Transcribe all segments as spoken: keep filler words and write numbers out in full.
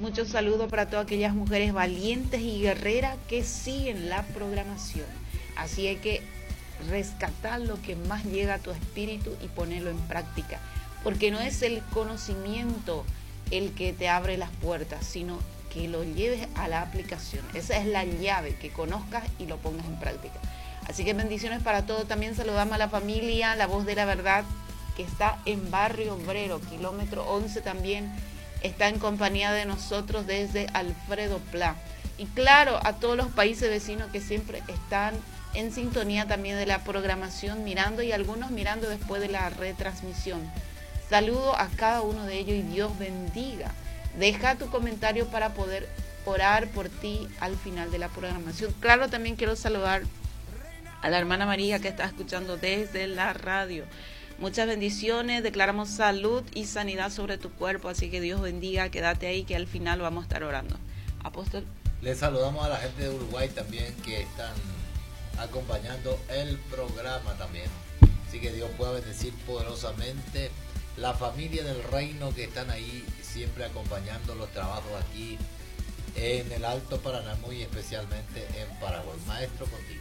Muchos saludos para todas aquellas mujeres valientes y guerreras que siguen la programación. Así hay que rescatar lo que más llega a tu espíritu y ponerlo en práctica. Porque no es el conocimiento el que te abre las puertas, sino que lo lleves a la aplicación. Esa es la llave, que conozcas y lo pongas en práctica. Así que bendiciones para todos. También saludamos a la familia La Voz de la Verdad, que está en Barrio Obrero, kilómetro once también. Está en compañía de nosotros desde Alfredo Pla. Y claro, a todos los países vecinos que siempre están en sintonía también de la programación, mirando, y algunos mirando después de la retransmisión. Saludo a cada uno de ellos y Dios bendiga. Deja tu comentario para poder orar por ti al final de la programación. Claro, también quiero saludar a la hermana María, que está escuchando desde la radio. Muchas bendiciones, declaramos salud y sanidad sobre tu cuerpo, así que Dios bendiga, quédate ahí que al final vamos a estar orando. Apóstol. Les saludamos a la gente de Uruguay también, que están acompañando el programa también. Así que Dios pueda bendecir poderosamente la familia del reino que están ahí siempre acompañando los trabajos aquí en el Alto Paraná, muy especialmente en Paraguay. Maestro, contigo.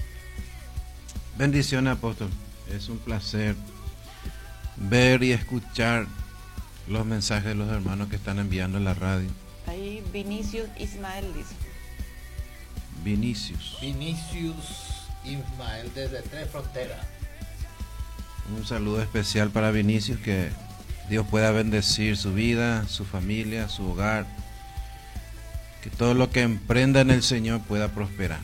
Bendiciones, apóstol. Es un placer ver y escuchar los mensajes de los hermanos que están enviando en la radio. Ahí Vinicius Ismael dice. Vinicius. Vinicius Ismael desde Tres Fronteras. Un saludo especial para Vinicius, que Dios pueda bendecir su vida, su familia, su hogar. Que todo lo que emprenda en el Señor pueda prosperar.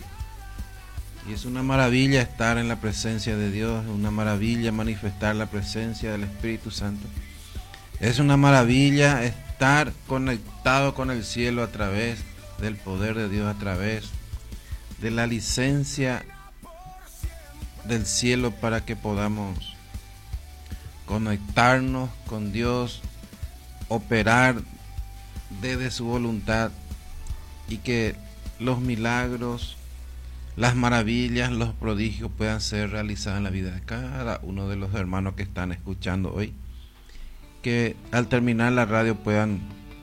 Y es una maravilla estar en la presencia de Dios, es una maravilla manifestar la presencia del Espíritu Santo. Es una maravilla estar conectado con el cielo a través del poder de Dios, a través de la licencia del cielo, para que podamos conectarnos con Dios, operar desde su voluntad, y que los milagros, las maravillas, los prodigios puedan ser realizados en la vida de cada uno de los hermanos que están escuchando hoy. Que al terminar la radio puedan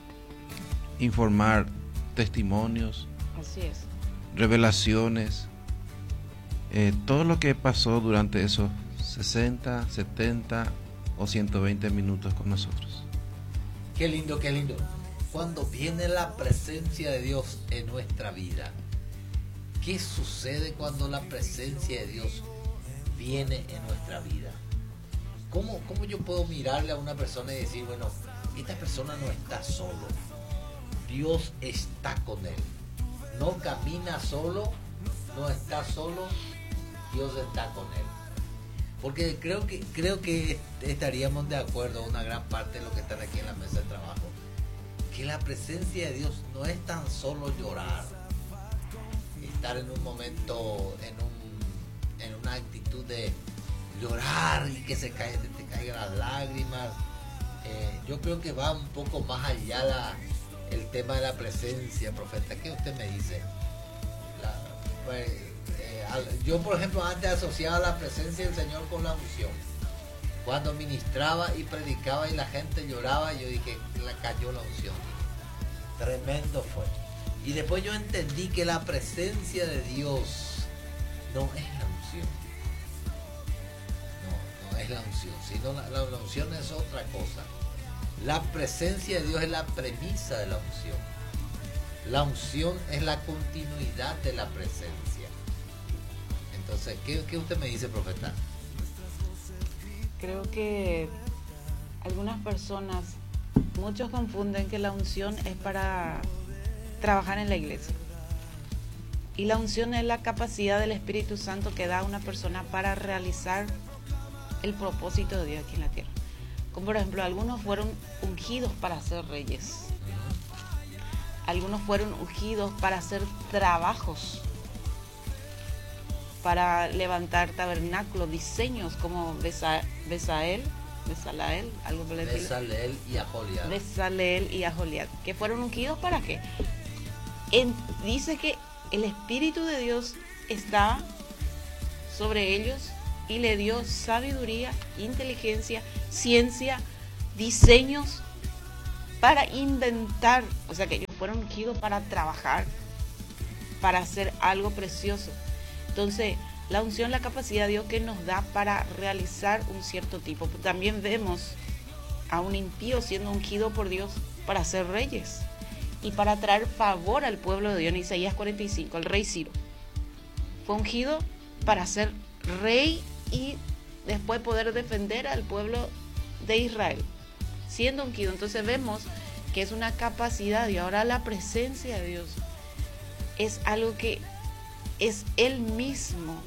informar testimonios, así es, revelaciones, eh, todo lo que pasó durante esos sesenta, setenta o ciento veinte minutos con nosotros. Qué lindo, qué lindo. Cuando viene la presencia de Dios en nuestra vida, ¿qué sucede cuando la presencia de Dios viene en nuestra vida? ¿Cómo, cómo yo puedo mirarle a una persona y decir, bueno, esta persona no está solo, Dios está con él, no camina solo, no está solo, Dios está con él? Porque creo que, creo que estaríamos de acuerdo, una gran parte de los que están aquí en la mesa de trabajo, que la presencia de Dios no es tan solo llorar, estar en un momento, en, un, en una actitud de llorar y que se cae, te caigan las lágrimas. Eh, yo creo que va un poco más allá la, el tema de la presencia, profeta. ¿Qué usted me dice? La, pues, eh, al, yo, por ejemplo, antes asociaba la presencia del Señor con la unción. Cuando ministraba y predicaba y la gente lloraba, yo dije, la cayó la unción. Tremendo fue. Y después yo entendí que la presencia de Dios no es la unción. No, no es la unción, sino la, la, la unción es otra cosa. La presencia de Dios es la premisa de la unción. La unción es la continuidad de la presencia. Entonces, ¿qué, qué usted me dice, profeta? Creo que algunas personas, muchos confunden que la unción es para trabajar en la iglesia. Y la unción es la capacidad del Espíritu Santo que da a una persona para realizar el propósito de Dios aquí en la tierra. Como por ejemplo, algunos fueron ungidos para ser reyes. Algunos fueron ungidos para hacer trabajos, para levantar tabernáculos, diseños como Besa, Besael, Besalael, algo por el estilo. Besaleel y Aholiab. Besaleel y Aholiab, que fueron ungidos para qué. En, dice que el Espíritu de Dios está sobre ellos y le dio sabiduría, inteligencia, ciencia, diseños para inventar. O sea que ellos fueron ungidos para trabajar, para hacer algo precioso. Entonces, la unción, la capacidad de Dios que nos da para realizar un cierto tipo. También vemos a un impío siendo ungido por Dios para ser reyes y para traer favor al pueblo de Dios. En Isaías cuarenta y cinco, el rey Ciro fue ungido para ser rey y después poder defender al pueblo de Israel, siendo ungido. Entonces vemos que es una capacidad, y ahora la presencia de Dios es algo que es Él mismo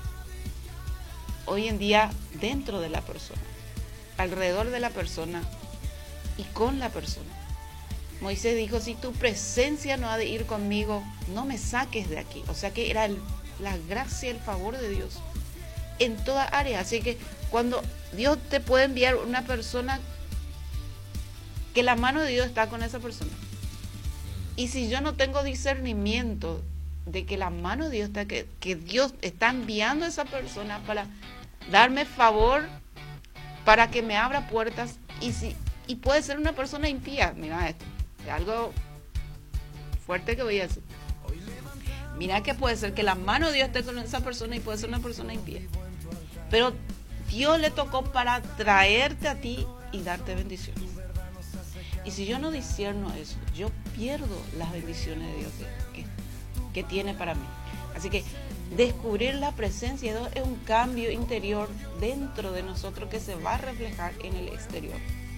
hoy en día dentro de la persona, alrededor de la persona y con la persona. Moisés dijo, si tu presencia no ha de ir conmigo, no me saques de aquí. O sea que era el, la gracia, el favor de Dios en toda área. Así que cuando Dios te puede enviar una persona, que la mano de Dios está con esa persona. Y si yo no tengo discernimiento de que la mano de Dios está, que, que Dios está enviando a esa persona para darme favor, para que me abra puertas, y si y puede ser una persona impía. Mira esto, es algo fuerte que voy a decir. Mira que puede ser que la mano de Dios esté con esa persona y puede ser una persona impía, pero Dios le tocó para traerte a ti y darte bendiciones. Y si yo no discierno eso, yo pierdo las bendiciones de Dios que, que, que tiene para mí. Así que descubrir la presencia de Dios es un cambio interior dentro de nosotros que se va a reflejar en el exterior.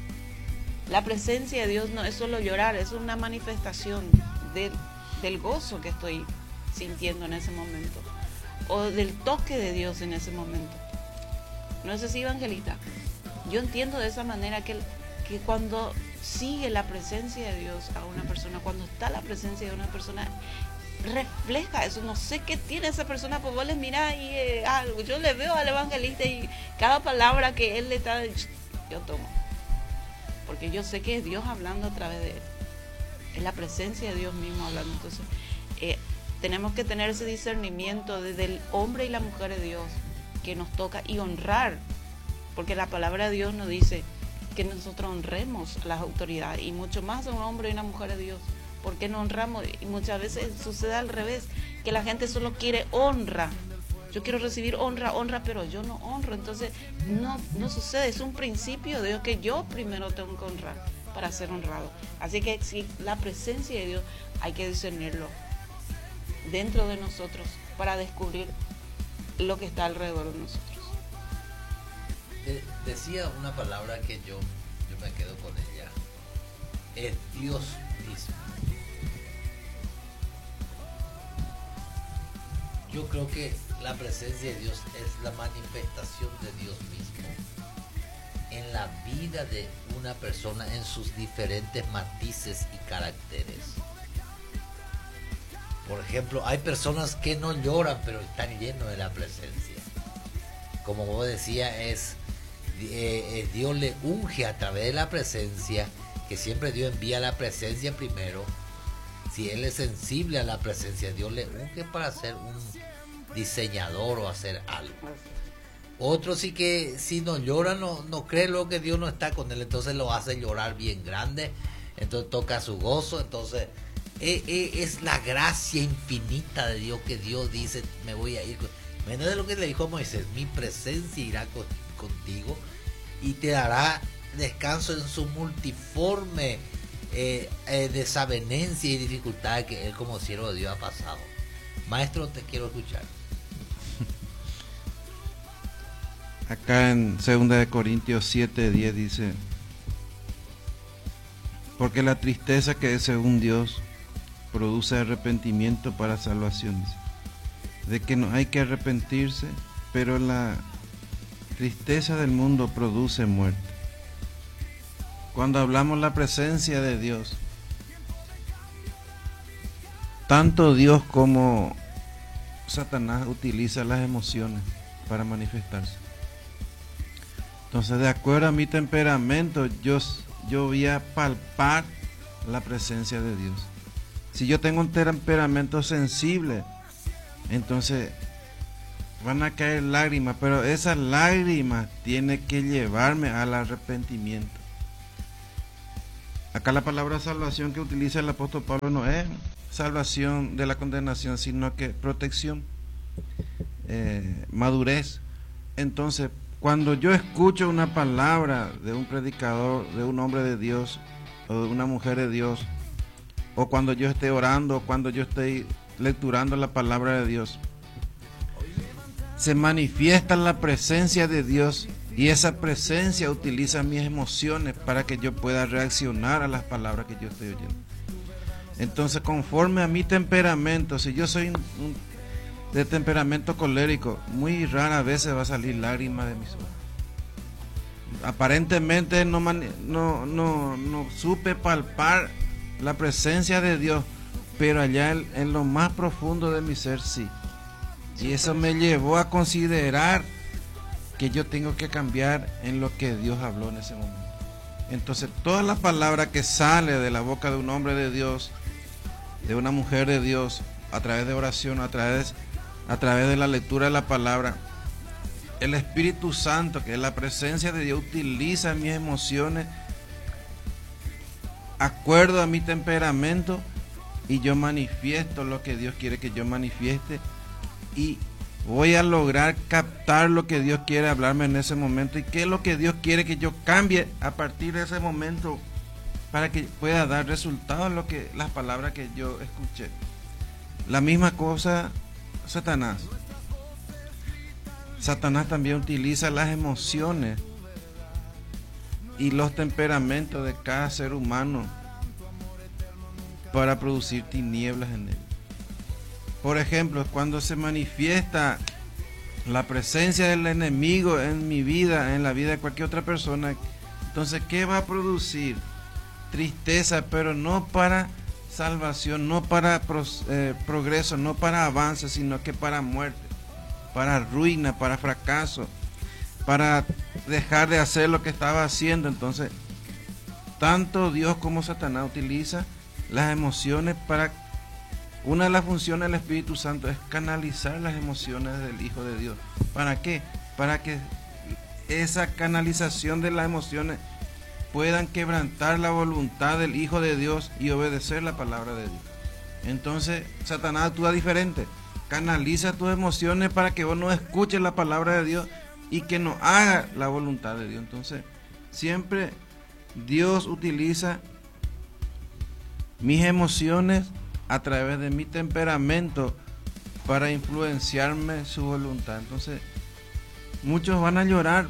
La presencia de Dios no es solo llorar, es una manifestación de, del gozo que estoy sintiendo en ese momento, o del toque de Dios en ese momento. ¿No es así, Evangelita? Yo entiendo de esa manera que, que cuando sigue la presencia de Dios a una persona, cuando está la presencia de una persona, refleja eso. No sé qué tiene esa persona, pues vos le mirás y eh, algo. Yo le veo al evangelista y cada palabra que él le está, yo tomo, porque yo sé que es Dios hablando a través de él, es la presencia de Dios mismo hablando. Entonces eh, tenemos que tener ese discernimiento desde el hombre y la mujer de Dios que nos toca, y honrar, porque la palabra de Dios nos dice que nosotros honremos a las autoridades, y mucho más a un hombre y una mujer de Dios. ¿Por qué no honramos? Y muchas veces sucede al revés, que la gente solo quiere honra. Yo quiero recibir honra, honra, pero yo no honro. Entonces no, no sucede. Es un principio de Dios que yo primero tengo que honrar para ser honrado. Así que si la presencia de Dios hay que discernirlo dentro de nosotros para descubrir lo que está alrededor de nosotros. De, decía una palabra que yo, yo me quedo con ella. Es Dios mismo. Yo creo que la presencia de Dios es la manifestación de Dios mismo en la vida de una persona en sus diferentes matices y caracteres. Por ejemplo, hay personas que no lloran, pero están llenos de la presencia. Como vos decías, es eh, Dios le unge a través de la presencia, que siempre Dios envía la presencia primero. Si Él es sensible a la presencia, Dios le unge para ser un diseñador o hacer algo. Otro sí que si no llora, no, no cree lo que Dios no está con él, entonces lo hace llorar bien grande, entonces toca su gozo. Entonces eh, eh, es la gracia infinita de Dios, que Dios dice, me voy a ir. Menos de lo que le dijo a Moisés, mi presencia irá con, contigo y te dará descanso en su multiforme eh, eh, desavenencia y dificultad que él como siervo de Dios ha pasado. Maestro, te quiero escuchar. Acá en segunda de Corintios siete diez dice, porque la tristeza que es según Dios produce arrepentimiento para salvación, de que no hay que arrepentirse, pero la tristeza del mundo produce muerte. Cuando hablamos la presencia de Dios, tanto Dios como Satanás utiliza las emociones para manifestarse. Entonces, de acuerdo a mi temperamento, yo, yo voy a palpar la presencia de Dios. Si yo tengo un temperamento sensible, entonces van a caer lágrimas, pero esas lágrimas tienen que llevarme al arrepentimiento. Acá la palabra salvación que utiliza el apóstol Pablo no es salvación de la condenación, sino que protección, eh, madurez. Entonces, cuando yo escucho una palabra de un predicador, de un hombre de Dios o de una mujer de Dios, o cuando yo esté orando, o cuando yo esté lecturando la palabra de Dios, se manifiesta la presencia de Dios, y esa presencia utiliza mis emociones para que yo pueda reaccionar a las palabras que yo estoy oyendo. Entonces, conforme a mi temperamento, si yo soy un, un, de temperamento colérico, muy rara vez va a salir lágrimas de mis ojos. Aparentemente no, no, no, no supe palpar la presencia de Dios, pero allá en, en lo más profundo de mi ser sí. Y eso me llevó a considerar que yo tengo que cambiar en lo que Dios habló en ese momento. Entonces, toda la palabra que sale de la boca de un hombre de Dios, de una mujer de Dios, a través de oración, a través, a través de la lectura de la palabra, el Espíritu Santo, que es la presencia de Dios, utiliza mis emociones acuerdo a mi temperamento, y yo manifiesto lo que Dios quiere que yo manifieste, y voy a lograr captar lo que Dios quiere hablarme en ese momento, y qué es lo que Dios quiere que yo cambie a partir de ese momento para que pueda dar resultados en lo que, las palabras que yo escuché. La misma cosa Satanás. Satanás también utiliza las emociones y los temperamentos de cada ser humano para producir tinieblas en él. Por ejemplo, cuando se manifiesta la presencia del enemigo en mi vida, en la vida de cualquier otra persona, entonces, ¿qué va a producir? Tristeza, pero no para salvación, no para pro, eh, progreso, no para avance, sino que para muerte, para ruina, para fracaso, para dejar de hacer lo que estaba haciendo. Entonces, tanto Dios como Satanás utiliza las emociones para... Una de las funciones del Espíritu Santo es canalizar las emociones del Hijo de Dios. ¿Para qué? Para que esa canalización de las emociones puedan quebrantar la voluntad del Hijo de Dios y obedecer la palabra de Dios. Entonces, Satanás actúa diferente. Canaliza tus emociones para que vos no escuches la palabra de Dios y que no haga la voluntad de Dios. Entonces, siempre Dios utiliza mis emociones a través de mi temperamento para influenciarme su voluntad. Entonces, muchos van a llorar,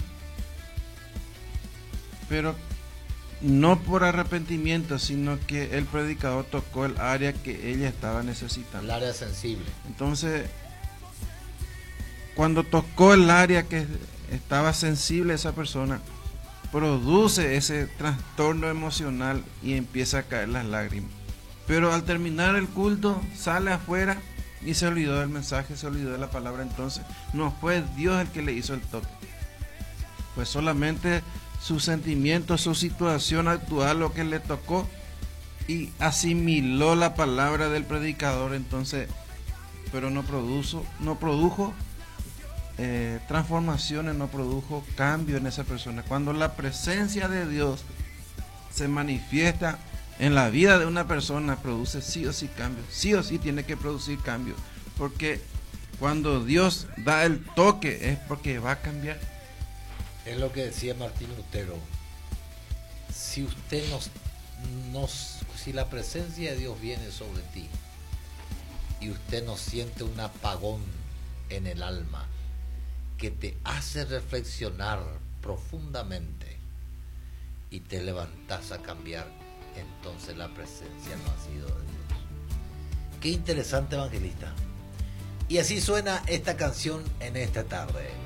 pero no por arrepentimiento, sino que el predicador tocó el área que ella estaba necesitando. El área sensible. Entonces, cuando tocó el área que estaba sensible esa persona, produce ese trastorno emocional y empieza a caer las lágrimas. Pero al terminar el culto, sale afuera y se olvidó del mensaje, se olvidó de la palabra. Entonces, no fue Dios el que le hizo el toque. Fue solamente su sentimiento, su situación actual, lo que le tocó, y asimiló la palabra del predicador. Entonces, pero no produjo, no produjo eh, transformaciones, no produjo cambio en esa persona. Cuando la presencia de Dios se manifiesta en la vida de una persona, produce sí o sí cambio, sí o sí tiene que producir cambio, porque cuando Dios da el toque es porque va a cambiar. Es lo que decía Martín Lutero: si usted nos, nos, si la presencia de Dios viene sobre ti y usted no siente un apagón en el alma que te hace reflexionar profundamente y te levantas a cambiar, entonces la presencia no ha sido de Dios. Qué interesante, evangelista. Y así suena esta canción en esta tarde.